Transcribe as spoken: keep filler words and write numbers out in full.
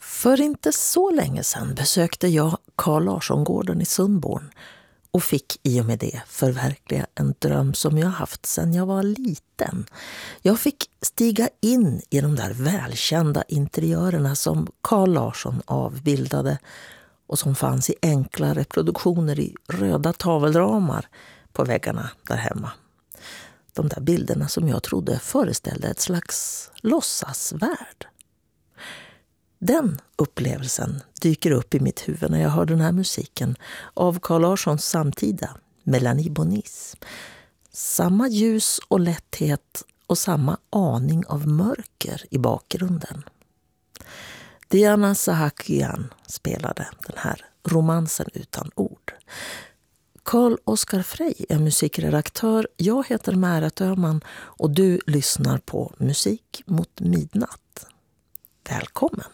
För inte så länge sedan besökte jag Carl Larsson-gården i Sundborn och fick i och med det förverkliga en dröm som jag haft sedan jag var liten. Jag fick stiga in i de där välkända interiörerna som Carl Larsson avbildade och som fanns i enkla reproduktioner i röda tavelramar på väggarna där hemma. De där bilderna som jag trodde föreställde ett slags låtsasvärld. Den upplevelsen dyker upp i mitt huvud när jag hör den här musiken av Carl Larssons samtida, Melanie Bonis. Samma ljus och lätthet och samma aning av mörker i bakgrunden. Diana Sahakian spelade den här romansen utan ord. Carl Oskar Frey är musikredaktör. Jag heter Märet Öhman och du lyssnar på Musik mot midnatt. Välkommen!